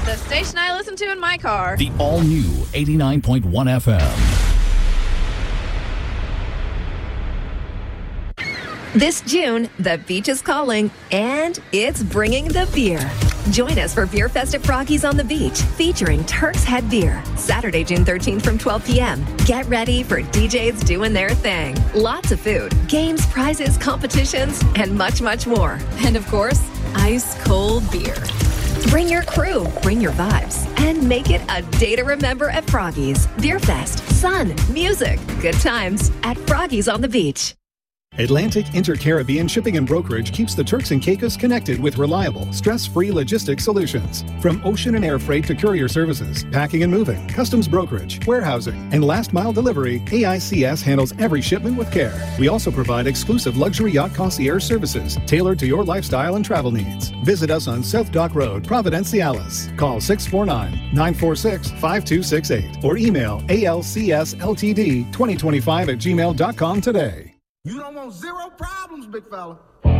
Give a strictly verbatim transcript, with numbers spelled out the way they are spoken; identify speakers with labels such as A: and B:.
A: The station I listen to in my car.
B: The all-new eighty-nine point one F M.
C: This June, the beach is calling, and it's bringing the beer. Join us for Beer Fest at Froggy's on the Beach, featuring Turk's Head Beer, Saturday, June thirteenth from twelve p.m. Get ready for D Js doing their thing. Lots of food, games, prizes, competitions, and much, much more.
D: And of course, ice-cold beer.
C: Bring your crew, bring your vibes, and make it a day to remember at Froggy's. Beer Fest, sun, music, good times at Froggy's on the Beach.
E: Atlantic Inter-Caribbean Shipping and Brokerage keeps the Turks and Caicos connected with reliable, stress-free logistics solutions. From ocean and air freight to courier services, packing and moving, customs brokerage, warehousing, and last-mile delivery, A I C S handles every shipment with care. We also provide exclusive luxury yacht concierge services tailored to your lifestyle and travel needs. Visit us on South Dock Road, Providenciales. Call six four nine, nine four six, five two six eight or email A L C S L T D twenty twenty-five at gmail dot com today.
F: You don't want zero problems, big fella.